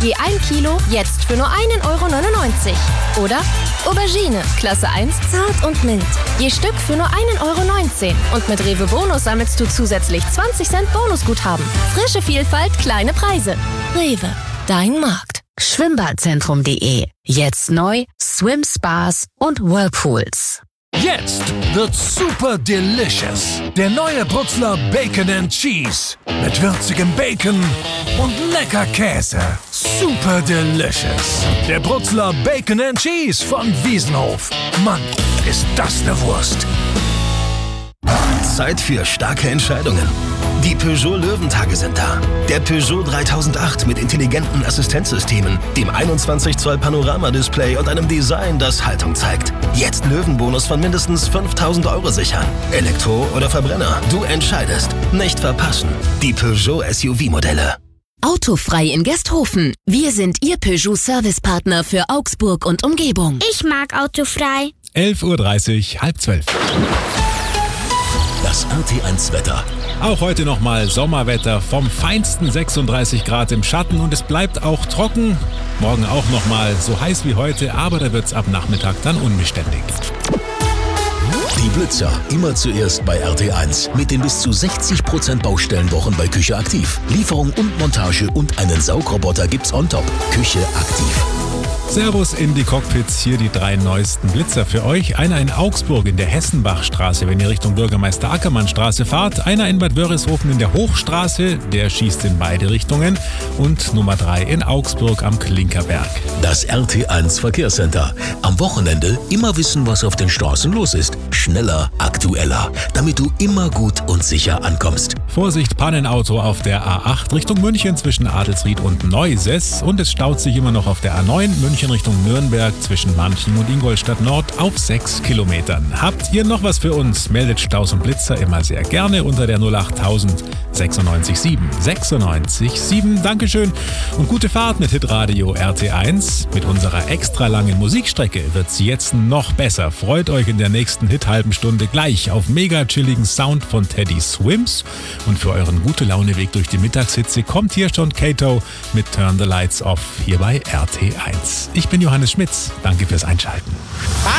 je 1 Kilo, jetzt für nur 1,99 Euro. Oder Aubergine, Klasse 1, zart und mild. Je Stück für nur 1,19 Euro. Und mit Rewe Bonus sammelst du zusätzlich 20 Cent Bonusguthaben. Frische Vielfalt, kleine Preise. Rewe, dein Markt. Schwimmbadzentrum.de. Jetzt neu Swim Spas und Whirlpools. Jetzt wird's super delicious. Der neue Brutzler Bacon and Cheese. Mit würzigem Bacon und lecker Käse. Super delicious. Der Brutzler Bacon and Cheese von Wiesenhof. Mann, ist das eine Wurst. Zeit für starke Entscheidungen. Die Peugeot Löwentage sind da. Der Peugeot 3008 mit intelligenten Assistenzsystemen, dem 21 Zoll Panorama-Display und einem Design, das Haltung zeigt. Jetzt Löwenbonus von mindestens 5.000 Euro sichern. Elektro oder Verbrenner, du entscheidest. Nicht verpassen. Die Peugeot SUV-Modelle. Autofrei in Gesthofen. Wir sind Ihr Peugeot-Servicepartner für Augsburg und Umgebung. Ich mag Autofrei. 11:30 Uhr, halb 12. Das RT1-Wetter. Auch heute nochmal Sommerwetter, vom feinsten 36 Grad im Schatten und es bleibt auch trocken. Morgen auch nochmal so heiß wie heute, aber da wird's ab Nachmittag dann unbeständig. Die Blitzer, immer zuerst bei RT1. Mit den bis zu 60% Baustellenwochen bei Küche Aktiv. Lieferung und Montage und einen Saugroboter gibt's on top. Küche Aktiv. Servus in die Cockpits, hier die 3 neuesten Blitzer für euch. Einer in Augsburg in der Hessenbachstraße, wenn ihr Richtung Bürgermeister Ackermann-Straße fahrt. Einer in Bad Wörishofen in der Hochstraße, der schießt in beide Richtungen. Und Nummer 3 in Augsburg am Klinkerberg. Das RT1 Verkehrscenter. Am Wochenende immer wissen, was auf den Straßen los ist. Schneller, aktueller, damit du immer gut und sicher ankommst. Vorsicht, Pannenauto auf der A8 Richtung München zwischen Adelsried und Neuses. Und es staut sich immer noch auf der A9 München Richtung Nürnberg zwischen Manching und Ingolstadt Nord auf 6 Kilometern. Habt ihr noch was für uns? Meldet Staus und Blitzer immer sehr gerne unter der 08000 967 967. Dankeschön und gute Fahrt mit Hitradio RT1. Mit unserer extra langen Musikstrecke wird's jetzt noch besser. Freut euch in der nächsten Hit-halben Stunde gleich auf mega chilligen Sound von Teddy Swims. Und für euren Gute-Laune-Weg durch die Mittagshitze kommt hier schon Kato mit Turn the Lights Off hier bei RT1. Ich bin Johannes Schmitz. Danke fürs Einschalten.